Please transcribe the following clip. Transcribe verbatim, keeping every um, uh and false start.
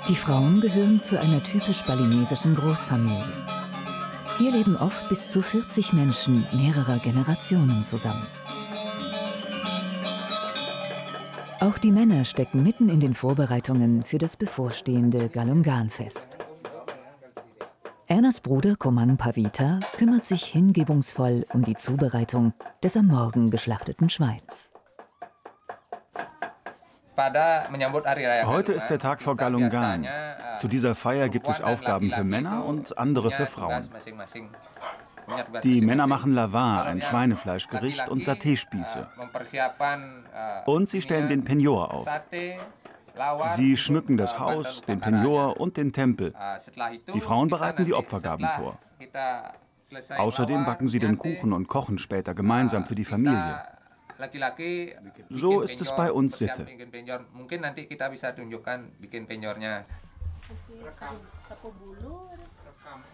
Die Frauen gehören zu einer typisch balinesischen Großfamilie. Hier leben oft bis zu vierzig Menschen mehrerer Generationen zusammen. Auch die Männer stecken mitten in den Vorbereitungen für das bevorstehende Galungan-Fest. Ernas Bruder Komang Pavita kümmert sich hingebungsvoll um die Zubereitung des am Morgen geschlachteten Schweins. Heute ist der Tag vor Galungan. Zu dieser Feier gibt es Aufgaben für Männer und andere für Frauen. Die Männer machen Lavar, ein Schweinefleischgericht, und Saté-Spieße. Und sie stellen den Penjor auf. Sie schmücken das Haus, den Penjor und den Tempel. Die Frauen bereiten die Opfergaben vor. Außerdem backen sie den Kuchen und kochen später gemeinsam für die Familie. So ist es bei uns Sitte.